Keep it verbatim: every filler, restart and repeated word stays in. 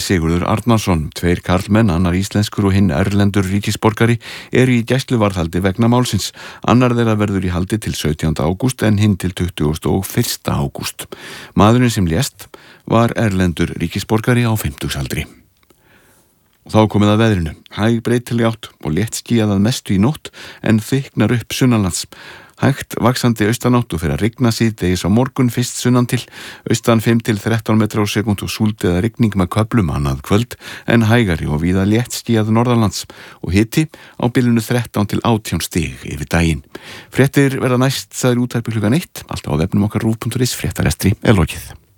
Sigurður Arnarsson. Tveir karlmenn, annar íslenskur og hinn erlendur ríkisborgari, eru í gæsluvarðhaldi vegna málsins. Annar þeirra verður í haldi til sautjánda ágúst en hinn til tuttugasta og fyrsta ágúst. Maðurinn sem lést var erlendur ríkisborgari á fimmtugsaldri. Og þá komið að veðrinu. Hæg breytileg átt og létt skýjað að mestu í nótt en þykknar upp sunnanlands. Hægt vaxandi austanátt og fyrir að rigna síðdegis á morgun fyrst sunnan til, austan fimm til þrettán metra á sekúndu og súld eða rigning með köflum annað kvöld en hægari og víða létt skýjað norðanlands og hiti á bilinu þrettán til átján stig yfir daginn. Fréttir verða næst sagðir útvarpi klukkan eitt, alltaf á vefnum okkar rúv punktur is, fréttarestri er lokið.